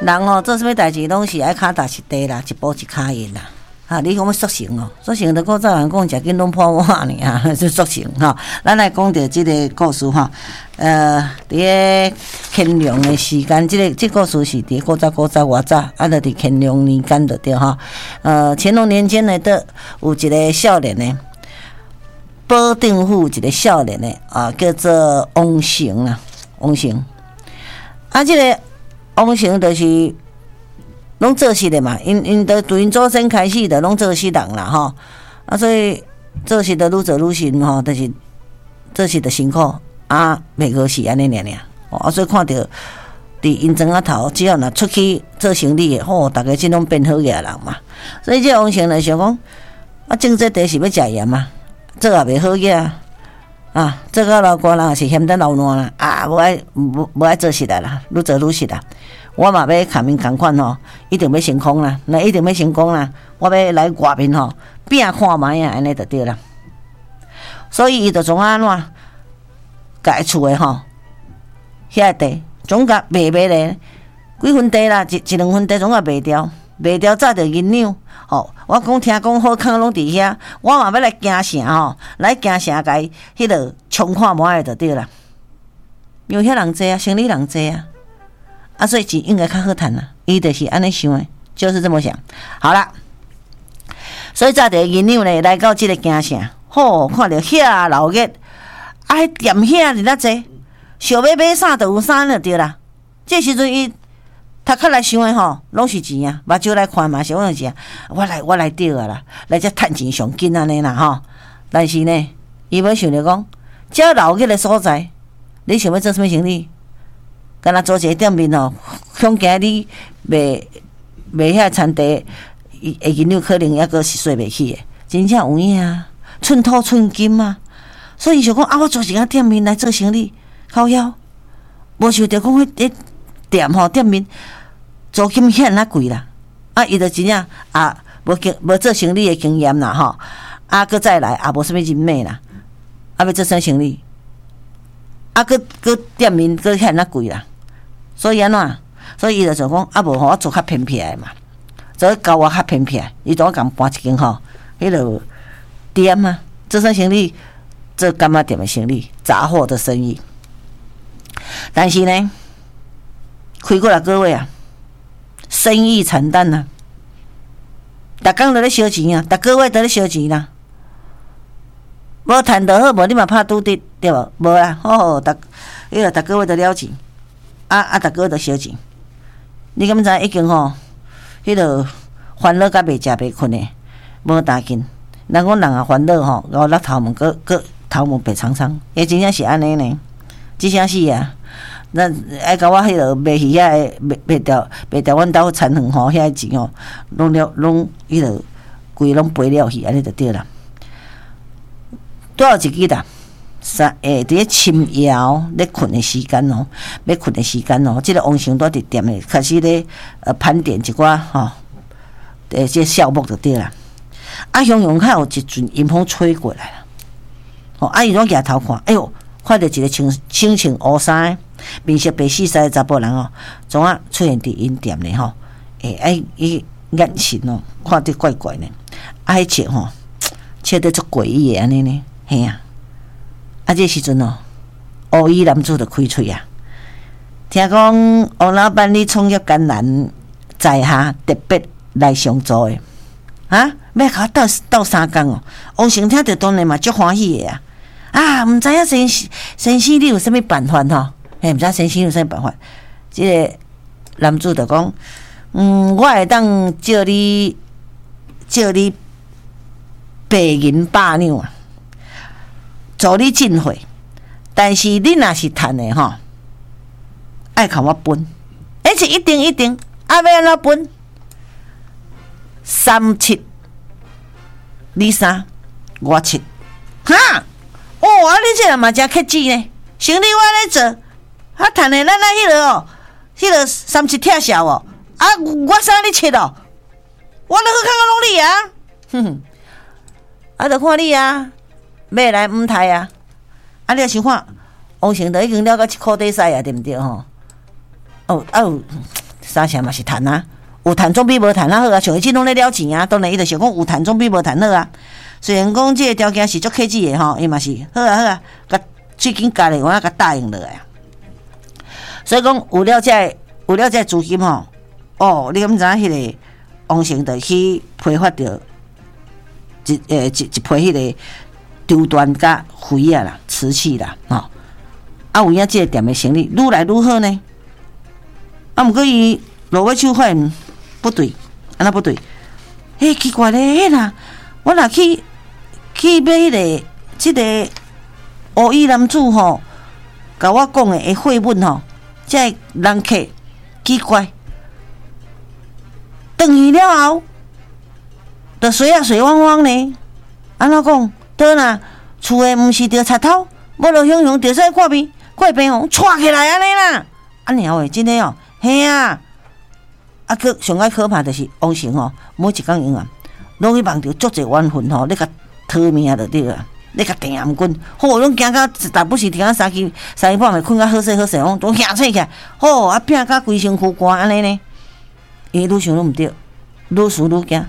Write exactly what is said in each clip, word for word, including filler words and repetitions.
人吼、哦、做什么代志拢是爱脚踏实地啦，一步一脚印啦。哈、啊，你讲要塑形哦，塑形的古早人讲，食紧拢破碗呢啊，就塑形哈。咱来讲到这个故事哈，呃，伫个乾隆的时间，这个这个故事是伫古早古早偌早，啊，就伫乾隆年间就对哈。呃，乾隆年间呢，得有一个少年呢，保定府一个少年呢，啊，叫做王成啦，王成。啊，这个王成就是拢做事的嘛，因因都从因祖先开始的拢做事人啦吼，啊，所以做事的愈做愈辛吼，就是做事的辛苦啊，袂过是安尼尔尔，啊，所以看到伫因庄仔头，只要若出去做生意的，吼、哦，大家即拢变好个人嘛，所以这王成来想讲，啊，种这地是要食盐嘛，做也袂好个啊，做到老官人也是嫌得老烂啦，啊，无爱无无爱做事啦啦，愈做愈实啦。我嘛要卡面共款吼，一定要成功啦，那一定要成功啦！我要来外面吼，拼看卖啊，安尼就对啦。所以伊就从安怎，家厝诶吼，遐地总甲卖卖咧，几分地啦，一一两分地总甲卖掉，卖掉早着银两。吼，我讲听讲好康拢伫遐，我嘛要来行城吼，来行城甲伊迄落冲看卖就对啦。因为遐人济啊，生理人济啊。啊，所以钱应该较好赚啦，伊就是安尼想的，就是这么想。好啦，所以早着银两呢来到这个京城，吼、哦，看到遐老热，啊，迄店遐尔哪济，想要买啥就有啥就对啦。这时阵伊头壳来想的吼，拢是钱啊，目睭来看嘛，想讲钱，我来我来对啊啦，来这趁钱上紧安尼啦吼。但是呢，伊要想着讲，这老热的所在，你想要做什么生意？敢若做一个店面哦，恐惊你卖卖遐田地，伊下银两可能抑个是税袂起的，真正有影啊，寸土寸金啊。所以想讲啊，我做一个店面来做生意，靠腰，无想着讲迄迄店吼店面租金遐哪贵啦，啊，伊就真正啊，无经无做生意的经验啦吼，啊，搁再来啊，无啥物人脉啦，啊，要做啥生意，啊，搁搁店面搁遐哪贵啦。所以安怎？所以伊就想讲，啊无互我做较偏僻的嘛，做去交我较偏僻，伊就共搬一间吼，迄落店啊，做啥生意？做干妈店的生意，杂货的生意。但是呢，开过六个月啊，生意惨淡啊，逐工都咧烧钱啊，逐个月都咧烧钱啦。无赚得好，无你嘛拍拄得对无？无啦，好好，逐迄个逐个月都了钱。啊啊！逐个月都烧钱，你敢知已经吼，迄落烦恼甲袂食袂困诶，无打紧。人讲人啊烦恼吼，然后落头毛个个头毛白苍苍，也真正是安尼呢。即声是啊，咱爱甲我迄落卖鱼仔诶，卖卖掉卖掉阮兜田园吼，遐钱吼，拢了拢迄落规拢赔了去，安尼就对啦。多少一记啦？三诶，伫咧深夜咧困的时间哦，要困的时间哦，即、这个王成都伫店诶开始咧呃盘点一寡吼，诶，即项目就对啦。啊，雄雄较有一阵阴风吹过来啦，吼、哦，啊，伊拢举头看，哎哟，看到一个穿穿穿乌衫、面色白皙的查甫人哦，总啊出现伫因店咧吼，诶，哎，伊眼神哦，看得怪怪呢，啊，迄切吼，切得足诡异诶安尼呢，嘿啊。啊！这时阵哦，乌衣男子就开喙啊！听讲王老板你创业艰难，在下特别来上座的啊！要甲我斗斗三工哦。王成听着当然嘛足欢喜的啊！啊，毋知影先先生你有啥物办法吼？嘿，毋知先生有啥物办法？即、这个男子就讲：嗯，我会当借你借你白银百两啊！助你进货，但是你若是趁的吼，爱甲我分，而且一定一定，啊要安怎分？三七，你三，我七，哈！哦，啊你这个嘛真客气呢，生意我咧做，啊趁的咱那迄落哦，迄落三七拆销哦，啊我三你七哦，我咧好看个拢你啊，哼哼，啊着看你啊。买来毋刣啊！啊，你想看，王成都已经了到一箍底屎啊，对毋对吼？哦，啊有， 啥啥嘛是赚啊，有赚总比无赚啊好啊，像伊即拢咧了钱啊，当然伊就想讲有赚总比无赚好啊。虽然讲即个条件是足客气的吼，伊嘛是好啊好啊，甲最近家己我啊甲答应落来啊。所以讲有了这有了这资金吼，哦，你敢知影迄个王成就去批发着一诶一一批迄个周端甲灰啊啦、瓷器啦，吼、哦。啊，有影即个店的生意愈来愈好呢。啊，毋过伊落尾手发现不对，安那不对？嘿，奇怪咧，迄啦，我若去去买迄、那个即、这个黑衣男子吼，甲我讲的诶货物吼，即个人客奇怪，转去了后，着水啊水汪汪呢。安怎讲？倒若厝诶毋是着插头，无落熊熊着使看边，看边吼窜起来安尼啦。安尼话真诶哦，嘿啊！啊，可上爱可怕就是王成吼，每一工用啊，拢去梦着足侪冤魂吼，咧甲讨命着对啊，咧甲定颔棍，吼，拢惊到逐不是听到三更三更半暝困到好势好势，拢拢吓醒起来，吼啊拼甲规身躯寒安尼呢，伊愈想愈毋对，愈思愈惊。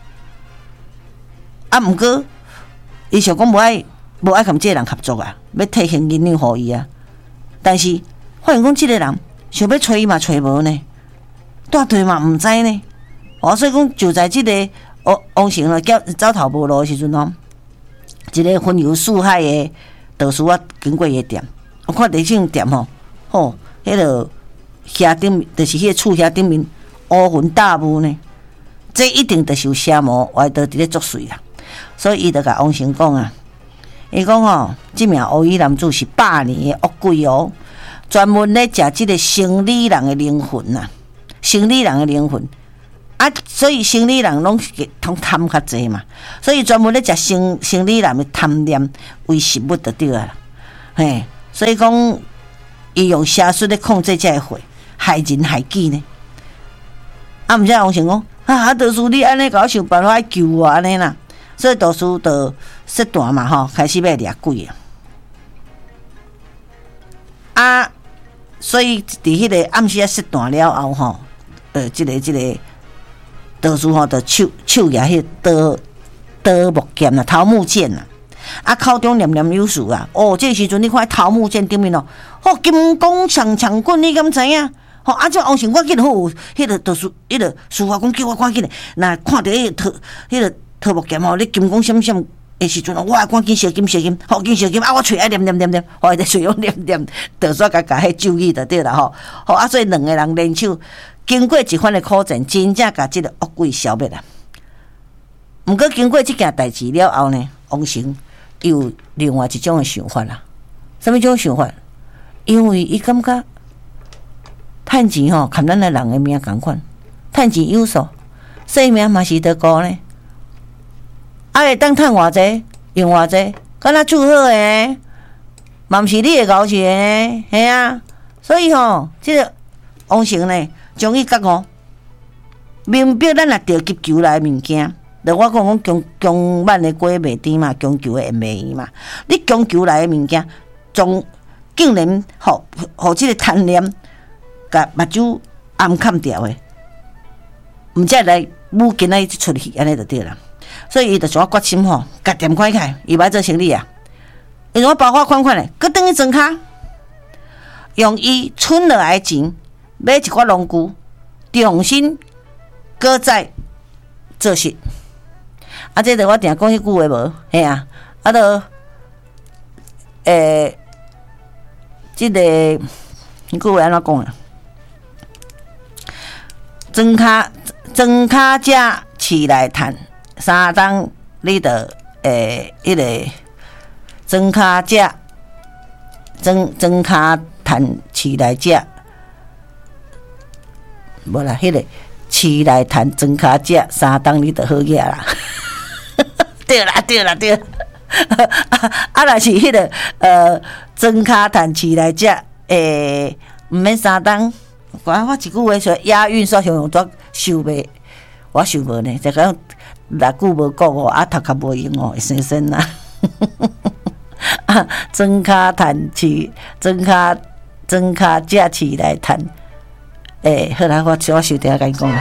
啊，毋过伊想讲无爱无爱共即个人合作啊，要摕现金两互伊啊，但是发现讲即个人想要找伊嘛找无呢。带队嘛毋知呢，哦，所以讲就在即、这个王王成了叫走投无路的时阵吼，一个云游四海的道士啊，经过伊个店，我看第种店吼，吼，迄个遐顶就是迄个厝遐顶面乌云大雾呢，这一定就是有邪魔歪道伫咧作祟啦。所以伊就甲王成讲啊，伊讲吼，即名黑衣男子是百年的恶鬼哦，专门咧食即个生理人的灵魂呐、啊。生理人的灵魂啊，所以生理人拢是通贪较济嘛，所以专门咧食生生理人的贪念为食物就对啊，嘿，所以讲伊用邪术咧控制这个火，害人害己呢。啊，毋知王成讲啊，道士你安尼甲我想办法来救我安尼啦，所以道士就说断嘛吼，开始要掠鬼啊，啊，所以伫迄个暗时啊说断了后吼。呃，即、这个即、这个道士吼，就手手举迄刀刀木剑啦，桃木剑啦，啊，口中念念有词啊。哦，这时阵你看桃木剑顶面哦，哦，金光长长棍，你敢知影？吼、哦，啊，这王成我记得好，迄个道士，迄个师傅讲叫我赶紧的，若看到迄个桃，迄个桃木剑吼，你金光闪闪的时阵，我赶紧烧金烧金，好金烧金啊！我嘴爱念念念念，我在嘴用念念，道士甲甲迄咒语就对啦吼。好啊，所以两个人联手。经过一番的苦战，真正甲即个恶鬼消灭啦。毋过经过即件代志了后呢，王成有另外一种的想法啦。什么种想法？因为伊感觉趁钱吼，含咱的人的命共款，趁钱有数，性命嘛是得顾呢。啊，会当趁偌济，用偌济，敢若做好诶，嘛毋是你会搞钱诶，系啊。所以吼，即、这个王成呢。将伊甲我明表，咱若着急求来物件，著我讲讲强强万的过袂甜嘛，强求的会袂圆嘛。你强求来的物件，从竟然互互即个贪念，甲目睭暗砍掉的，毋则来母囡仔出去安尼就对啦。所以伊就想决心吼，甲店开开，伊要做生意啊。因为我包花款款的，佮等于装卡，用伊存落来的钱。买一寡农具，重新搁再做事。啊，这个我定讲迄句话无，嘿啊，啊，都诶，即、这个迄句话安怎讲啊？装卡装卡只饲来趁，三当你着诶，迄、那个装卡只装装卡趁饲来只。无啦，迄、那个饲来趁装卡只三当你就好嘢啦，对啦对啦对啦，啊若是迄、那个呃装卡趁饲来只诶，毋免三当，我我一句话说押韵煞像怎想袂，我想无呢，就讲六句无讲哦，啊读较无用哦，会生生啦，啊装卡趁饲装卡装卡只饲来趁。 诶、欸，好啦，我我收听甲你讲啦。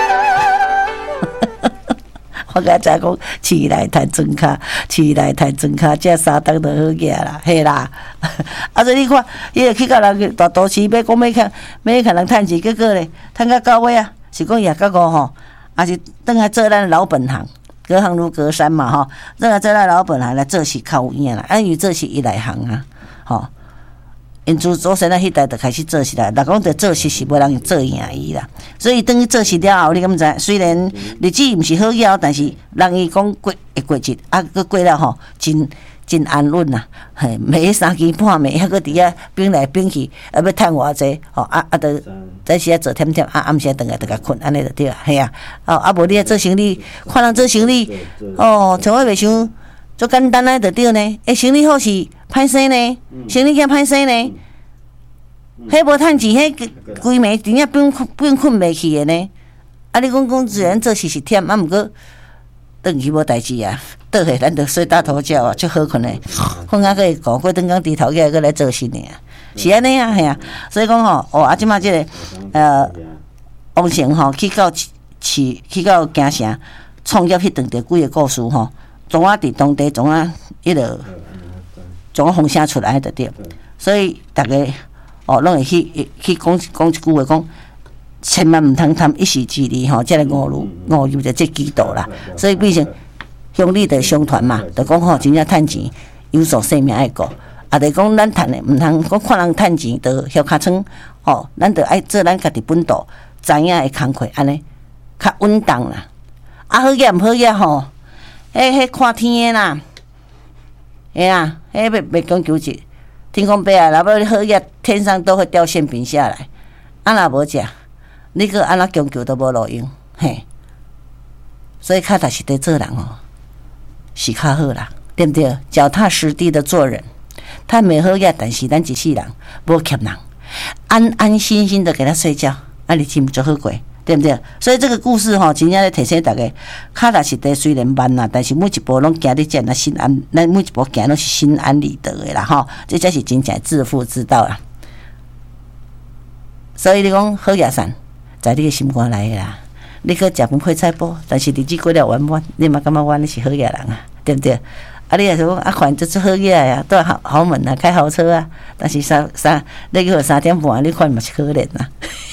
我甲才讲，市内趁庄卡，市内趁庄卡，这三顿就好个啦，嘿啦。啊，所以你看，伊个去到人大都市，要讲要看，要看人趁钱，结果咧，趁到到尾啊，是讲也到五吼，也是转来做咱老本行，隔行如隔山嘛吼，转来做咱老本行来做是较有影啦，因为这是伊内行啊，吼。因自祖先啊，迄代就开始做事啦。若讲着做事是无人做赢伊啦，所以等于做事了后，你敢知？虽然日子毋是好过，但是人伊讲过会过日，啊，佮过了吼，真真安稳啦。嘿，每三更半暝，还佮伫遐变来变去，啊，要趁偌济吼，啊啊，着早时啊做忝忝，啊暗时啊顿来着甲困，安尼着对啊，嘿啊，哦啊无你啊做生意，看人做生意，哦，像我袂想。足简单啊，就对呢。诶，生理好是歹势呢，生理囝歹势呢。迄无趁钱，迄规暝真正变变困袂去的呢。啊，你讲讲自然做事是忝，啊，毋过转去无代志啊，倒下咱着睡大头觉啊，足好困的。困啊，会顾过顿工低头起来，来做事呢。是安尼啊，系啊。所以讲吼，哦，啊，即马即个呃，王成吼去到市去到京城创业迄段着几个故事吼。总啊，伫当地总啊，迄落总啊风声出来就对，所以大家哦，拢会去去讲讲一句话，讲千万毋通贪一时之利吼，才来误入误入着这几道啦。所以变成乡里的乡团嘛，就讲吼，真正趁钱有所性命爱顾，啊，就讲咱趁的毋通讲看人趁钱就晓尻川哦，咱就爱做咱家己本道，知影会工课安尼较稳当啦。啊，好嘢毋好嘢吼。迄迄看天的啦，哎啊，迄袂袂讲求职，天公伯啊，若要好嘢，天上都会掉馅饼下来。啊，若无食，你个安怎强求都无路用，嘿。所以较踏实地做人哦，是较好啦，对不对？脚踏实地的做人，趁袂好嘢，但是咱一世人无欠人，安安心心的给他睡觉，啊，日子毋足好过。对不对？所以这个故事吼，真正咧提醒大家，脚踏实地虽然慢啦，但是每一步拢行得正，那心安，咱每一步行拢是心安理得的啦吼，这才是真正致富之道啦。所以你讲好野善，在你的心肝内啦。你去食饭配菜脯，但是日子过了圆满，你嘛感觉我你是好野人啊，对不对？啊，你也说啊，反正做好野呀，住豪豪门啊，开豪车啊，但是三三，你去三点半，你看嘛是可怜呐。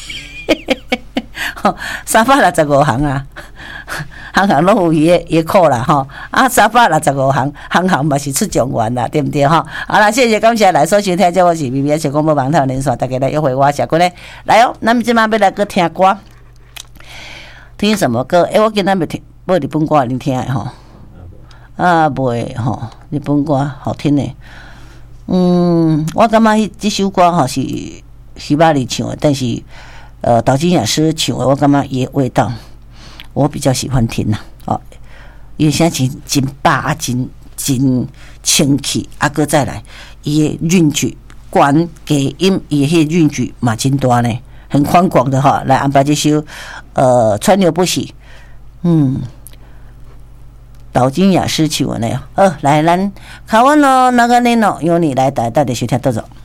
三百六十五行啊，行行拢有伊个伊个苦啦吼，啊三百六十五行，行行嘛是出状元啦，对不对吼？好啦，谢谢感谢来所收听，这我是 B B S 广播网台连线，大家来约会我下过来，来哦，咱们即马要来个听歌，听什么歌？诶、欸，我今仔要听，播日本歌，你听的吼，啊袂吼，日本歌好听的，嗯，我感觉迄这首歌吼是希巴里唱的，但是。呃，岛津雅诗唱的，我感觉伊的味道，我比较喜欢听啦。哦，伊声真真饱啊，真真清气，啊，搁再来，伊的韵句、管低音，伊的迄韵句嘛真大呢，很宽广的哈。来安排这首呃川流不息，嗯，岛津雅诗唱的呢。好，来咱卡完咯，那个呢喏，由你来带带的收听，多少？